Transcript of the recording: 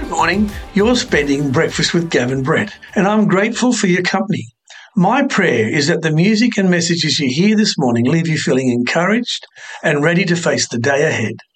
Morning, you're spending breakfast with Gavin Brett, and I'm grateful for your company. My prayer is that the music and messages you hear this morning leave you feeling encouraged and ready to face the day ahead.